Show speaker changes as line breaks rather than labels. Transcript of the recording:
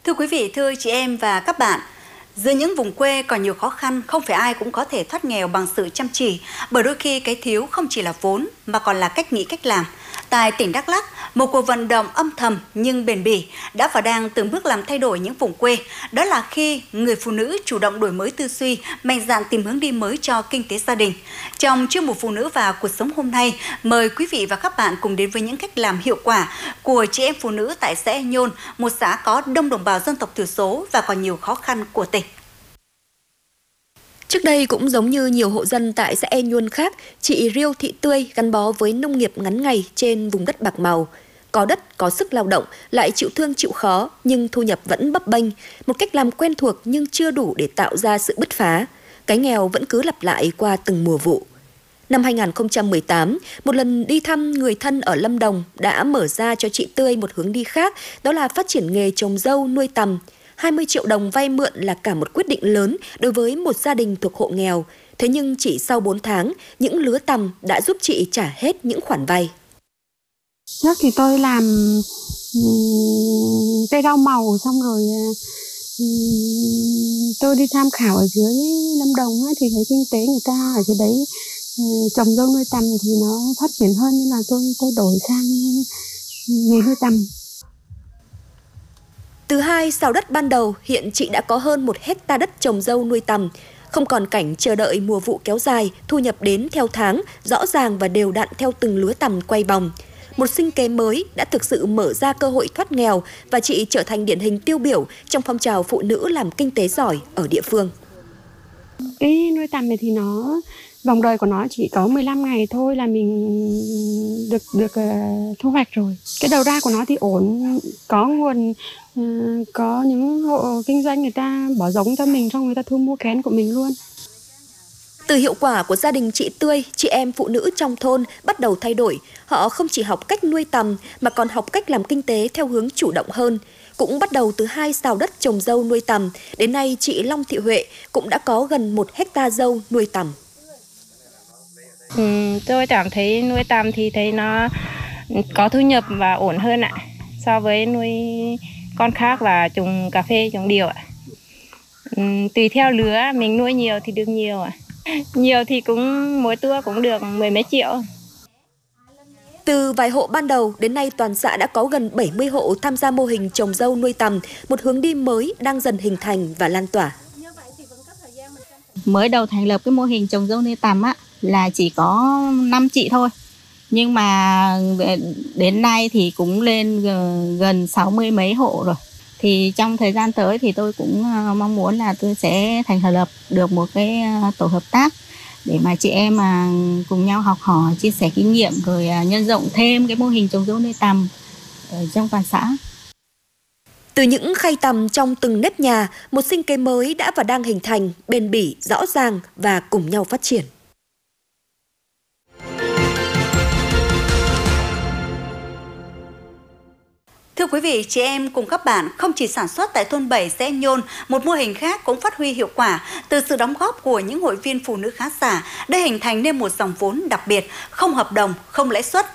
Thưa quý vị, thưa chị em và các bạn, giữa những vùng quê còn nhiều khó khăn, không phải ai cũng có thể thoát nghèo bằng sự chăm chỉ, bởi đôi khi cái thiếu không chỉ là vốn mà còn là cách nghĩ cách làm. Tại tỉnh Đắk Lắk, một cuộc vận động âm thầm nhưng bền bỉ đã và đang từng bước làm thay đổi những vùng quê. Đó là khi người phụ nữ chủ động đổi mới tư duy, mạnh dạn tìm hướng đi mới cho kinh tế gia đình. Trong chuyên mục Phụ nữ và cuộc sống hôm nay, mời quý vị và các bạn cùng đến với những cách làm hiệu quả của chị em phụ nữ tại xã E Nhôn, một xã có đông đồng bào dân tộc thiểu số và còn nhiều khó khăn của tỉnh.
Trước đây cũng giống như nhiều hộ dân tại xã E Nhôn khác, chị Riêu Thị Tươi gắn bó với nông nghiệp ngắn ngày trên vùng đất bạc màu. Có đất, có sức lao động, lại chịu thương chịu khó nhưng thu nhập vẫn bấp bênh. Một cách làm quen thuộc nhưng chưa đủ để tạo ra sự bứt phá. Cái nghèo vẫn cứ lặp lại qua từng mùa vụ. Năm 2018, một lần đi thăm người thân ở Lâm Đồng đã mở ra cho chị Tươi một hướng đi khác, đó là phát triển nghề trồng dâu nuôi tằm. 20 triệu đồng vay mượn là cả một quyết định lớn đối với một gia đình thuộc hộ nghèo. Thế nhưng chỉ sau 4 tháng, những lứa tằm đã giúp chị trả hết những khoản vay.
Trước thì tôi làm cây rau màu, xong rồi tôi đi tham khảo ở dưới Lâm Đồng thì thấy kinh tế người ta ở dưới đấy trồng dâu nuôi tằm thì nó phát triển hơn, nên là tôi đổi sang nghề nuôi tằm.
Từ 2 sào đất ban đầu, hiện chị đã có hơn 1 hectare đất trồng dâu nuôi tằm. Không còn cảnh chờ đợi mùa vụ kéo dài, thu nhập đến theo tháng, rõ ràng và đều đặn theo từng lứa tằm quay vòng. Một sinh kế mới đã thực sự mở ra cơ hội thoát nghèo và chị trở thành điển hình tiêu biểu trong phong trào phụ nữ làm kinh tế giỏi ở địa phương.
Cái nuôi tằm này thì vòng đời của nó chỉ có 15 ngày thôi là mình được thu hoạch rồi. Cái đầu ra của nó thì ổn, có nguồn, có những hộ kinh doanh người ta bỏ giống cho mình, xong người ta thu mua kén của mình luôn.
Từ hiệu quả của gia đình chị Tươi, chị em phụ nữ trong thôn bắt đầu thay đổi. Họ không chỉ học cách nuôi tằm mà còn học cách làm kinh tế theo hướng chủ động hơn. Cũng bắt đầu từ 2 sào đất trồng dâu nuôi tằm, đến nay chị Long Thị Huệ cũng đã có gần 1 hectare dâu nuôi tằm.
Tôi cảm thấy nuôi tằm thì thấy nó có thu nhập và ổn hơn ạ, so với nuôi con khác là trồng cà phê, trồng điều ạ. Tùy theo lứa, mình nuôi nhiều thì được nhiều ạ. Nhiều thì cũng mỗi tour cũng được 10 mấy triệu.
Từ vài hộ ban đầu đến nay toàn xã đã có gần 70 hộ tham gia mô hình trồng dâu nuôi tằm, một hướng đi mới đang dần hình thành và lan tỏa.
Mới đầu thành lập cái mô hình trồng dâu nuôi tằm là chỉ có 5 chị thôi. Nhưng mà đến nay thì cũng lên gần 60 mấy hộ rồi. Thì trong thời gian tới thì tôi cũng mong muốn là tôi sẽ thành lập được một cái tổ hợp tác để mà chị em cùng nhau học hỏi, chia sẻ kinh nghiệm, rồi nhân rộng thêm cái mô hình trồng dâu nuôi tằm ở trong toàn xã.
Từ những khay tằm trong từng nếp nhà, một sinh kế mới đã và đang hình thành, bền bỉ, rõ ràng và cùng nhau phát triển.
Thưa quý vị, chị em cùng các bạn không chỉ sản xuất tại thôn 7 xã Nhôn, một mô hình khác cũng phát huy hiệu quả từ sự đóng góp của những hội viên phụ nữ khá giả đã hình thành nên một dòng vốn đặc biệt, không hợp đồng, không lãi suất,